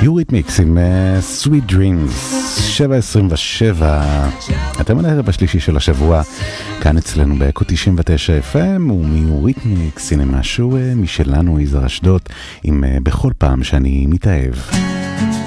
יוריתמיקס עם Sweet Dreams, 7:27. אתם על הערב השלישי של השבוע, כאן אצלנו באקו 99 FM, ומיוריתמיקס, הנה משהו משלנו, יזהר אשדות, עם בכל פעם שאני מתאהב.